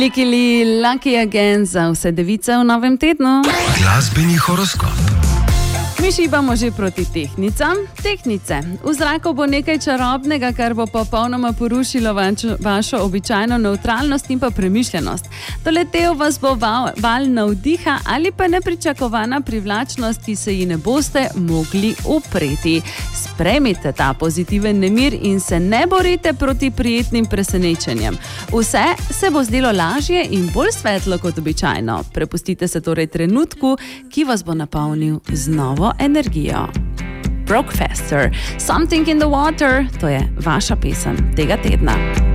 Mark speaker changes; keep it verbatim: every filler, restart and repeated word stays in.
Speaker 1: Klikili Lucky Again za vse device v novem tednu.
Speaker 2: Glasbeni horoskop.
Speaker 1: Mi šibamo že proti tehnicam. Tehnice. V zraku bo nekaj čarobnega, kar bo popolnoma porušilo vačo, vašo običajno nevtralnost in pa premišljenost. Doletel vas bo val, val navdiha ali pa nepričakovana privlačnost, ki se ji ne boste mogli upreti. Sprejmite ta pozitiven nemir in se ne borite proti prijetnim presenečenjem. Vse se bo zdelo lažje in bolj svetlo kot običajno. Prepustite se torej trenutku, ki vas bo napolnil z novo energijo. Broke Faster, Something in the Water, to je vaša pesem tega tedna.